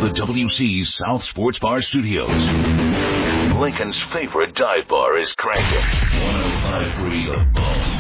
WC's South Sports Bar Studios. Lincoln's favorite dive bar is cranking. 105.3 The Bone.